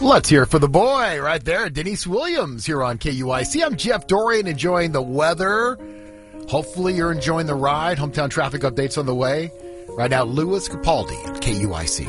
Let's hear it for the boy right there, Denise Williams here on KUIC. I'm Jeff Dorian, enjoying the weather. Hopefully you're enjoying the ride. Hometown traffic updates on the way. Right now, Louis Capaldi at KUIC.